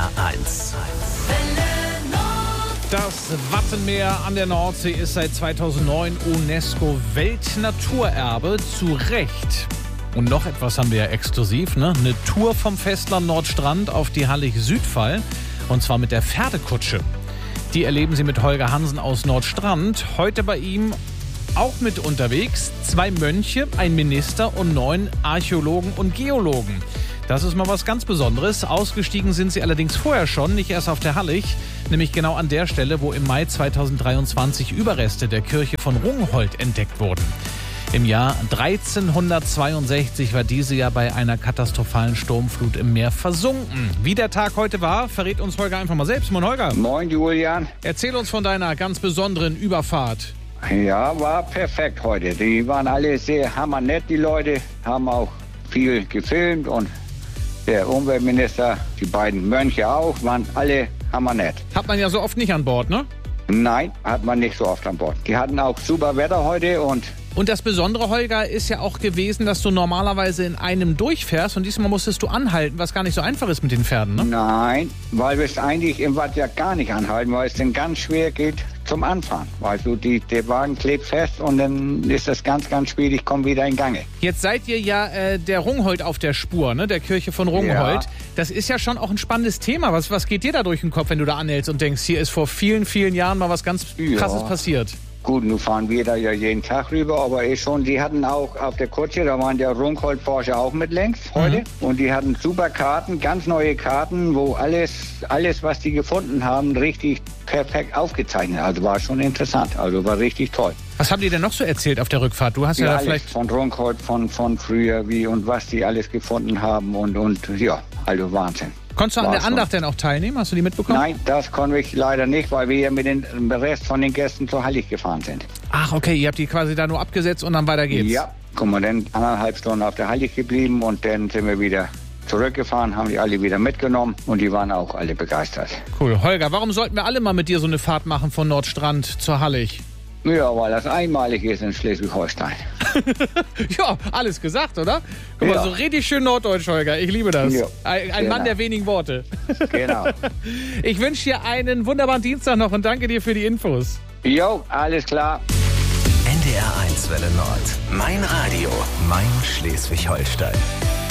NDR1. Das Wattenmeer an der Nordsee ist seit 2009 UNESCO-Weltnaturerbe. Zu Recht. Und noch etwas haben wir ja exklusiv, ne? Eine Tour vom Festland Nordstrand auf die Hallig-Südfall. Und zwar mit der Pferdekutsche. Die erleben Sie mit Holger Hansen aus Nordstrand. Heute bei ihm auch mit unterwegs 2 Mönche, ein Minister und 9 Archäologen und Geologen. Das ist mal was ganz Besonderes. Ausgestiegen sind sie allerdings vorher schon, nicht erst auf der Hallig, nämlich genau an der Stelle, wo im Mai 2023 Überreste der Kirche von Rungholt entdeckt wurden. Im Jahr 1362 war diese ja bei einer katastrophalen Sturmflut im Meer versunken. Wie der Tag heute war, verrät uns Holger einfach mal selbst. Moin Holger. Moin Julian. Erzähl uns von deiner ganz besonderen Überfahrt. Ja, war perfekt heute. Die waren alle sehr hammernett, die Leute. Haben auch viel gefilmt und der Umweltminister, die beiden Mönche auch, waren alle hammernett. Hat man ja so oft nicht an Bord, ne? Nein, hat man nicht so oft an Bord. Die hatten auch super Wetter heute und das Besondere, Holger, ist ja auch gewesen, dass du normalerweise in einem durchfährst und diesmal musstest du anhalten, was gar nicht so einfach ist mit den Pferden, ne? Nein, weil wir es eigentlich im Watt ja gar nicht anhalten, weil es dann ganz schwer geht zum Anfahren. Weil der Wagen klebt fest und dann ist das ganz, ganz schwierig, kommt wieder in Gange. Jetzt seid ihr ja der Rungholt auf der Spur, ne? Der Kirche von Rungholt. Ja. Das ist ja schon auch ein spannendes Thema. Was geht dir da durch den Kopf, wenn du da anhältst und denkst, hier ist vor vielen, vielen Jahren mal was ganz Krasses passiert? Gut, nun fahren wir da ja jeden Tag rüber, aber die hatten auch auf der Kutsche, da waren der Rungholt-Forscher auch mit längs heute. Und die hatten super Karten, ganz neue Karten, wo alles, was die gefunden haben, richtig perfekt aufgezeichnet. Also war schon interessant, also war richtig toll. Was haben die denn noch so erzählt auf der Rückfahrt? Du hast ja da vielleicht... Von Rungholt, von früher, wie und was die alles gefunden haben und ja, also Wahnsinn. Konntest du an der Andacht denn auch teilnehmen? Hast du die mitbekommen? Nein, das konnte ich leider nicht, weil wir ja mit dem Rest von den Gästen zur Hallig gefahren sind. Ach, okay, ihr habt die quasi da nur abgesetzt und dann weiter geht's. Ja, guck mal, dann 1,5 Stunden auf der Hallig geblieben und dann sind wir wieder zurückgefahren, haben die alle wieder mitgenommen und die waren auch alle begeistert. Cool. Holger, warum sollten wir alle mal mit dir so eine Fahrt machen von Nordstrand zur Hallig? Ja, weil das einmalig ist in Schleswig-Holstein. Ja, alles gesagt, oder? Guck mal, so richtig schön norddeutsch, Holger. Ich liebe das. Ja, ein Mann der wenigen Worte. Genau. Ich wünsche dir einen wunderbaren Dienstag noch und danke dir für die Infos. Jo, alles klar. NDR1 Welle Nord. Mein Radio. Mein Schleswig-Holstein.